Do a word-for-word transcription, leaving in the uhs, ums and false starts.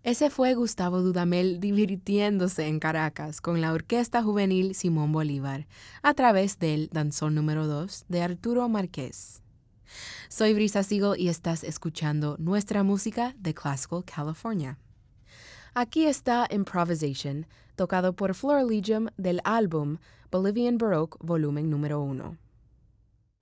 Ese fue Gustavo Dudamel divirtiéndose en Caracas con la Orquesta Juvenil Simón Bolívar a través del Danzón número dos de Arturo Márquez. Soy Brisa Siegel y estás escuchando nuestra música de Classical California. Aquí está Improvisation, tocado por Florilegium del álbum Bolivian Baroque volumen número uno.